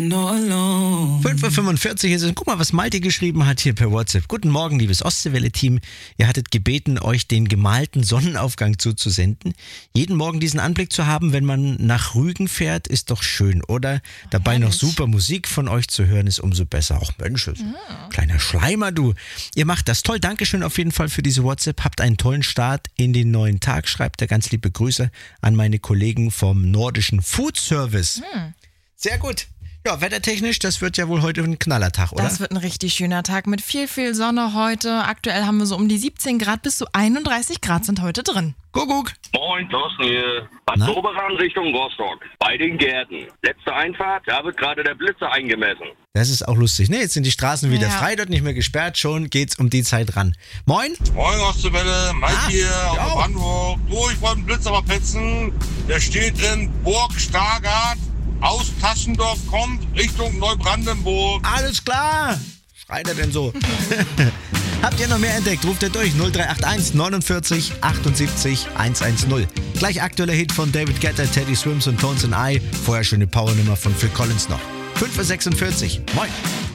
5.45 Uhr ist es. Guck mal, was Malte geschrieben hat hier per WhatsApp. Guten Morgen, liebes Ostseewelle-Team. Ihr hattet gebeten, euch den gemalten Sonnenaufgang zuzusenden. Jeden Morgen diesen Anblick zu haben, wenn man nach Rügen fährt, ist doch schön, oder? Dabei noch super Musik von euch zu hören, ist umso besser. Auch Mensch, kleiner Schleimer, du. Ihr macht das toll. Dankeschön auf jeden Fall für diese WhatsApp. Habt einen tollen Start in den neuen Tag. Schreibt er ganz liebe Grüße an meine Kollegen vom Nordischen Food Service. Sehr gut. Ja, wettertechnisch, das wird ja wohl heute ein Knallertag, oder? Das wird ein richtig schöner Tag mit viel Sonne heute. Aktuell haben wir so um die 17 Grad, bis zu 31 Grad sind heute drin. Kuckuck. Moin, Thorsten hier. Bad Doberan Richtung Rostock. Bei den Gärten. Letzte Einfahrt, da wird gerade der Blitzer eingemessen. Das ist auch lustig, ne? Jetzt sind die Straßen wieder frei, dort nicht mehr gesperrt. Schon geht's um die Zeit ran. Moin. Moin, Ostseewelle. Mike hier aus Brandenburg. Du, ich wollte einen Blitzer mal petzen. Der steht in Burg Stargard. Aus Taschendorf kommt Richtung Neubrandenburg. Alles klar. Schreit er denn so? Habt ihr noch mehr entdeckt? Ruft ihr durch 0381 49 78 110. Gleich aktueller Hit von David Guetta, Teddy Swims und Tones and I. Vorher schöne Powernummer von Phil Collins noch. 5.46 Uhr. Moin.